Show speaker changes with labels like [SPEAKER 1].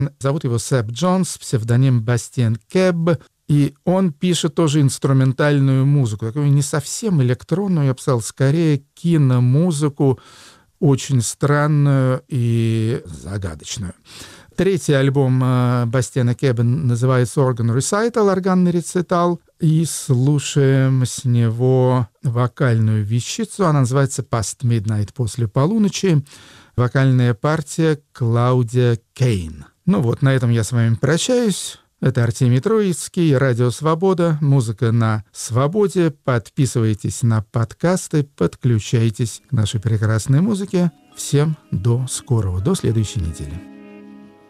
[SPEAKER 1] Зовут его Сэп Джонс, псевдоним Бастиен Кэбб. И он пишет тоже инструментальную музыку, такую не совсем электронную, я бы сказал, скорее киномузыку, очень странную и загадочную. Третий альбом Бастиена Кэбба называется «Organ Recital», органный рецитал, и слушаем с него вокальную вещицу, она называется «Past Midnight», после полуночи, вокальная партия Клаудия Кейн. Ну вот, на этом я с вами прощаюсь. Это Артемий Троицкий, Радио Свобода, музыка на свободе. Подписывайтесь на подкасты, подключайтесь к нашей прекрасной музыке. Всем до скорого, до следующей недели.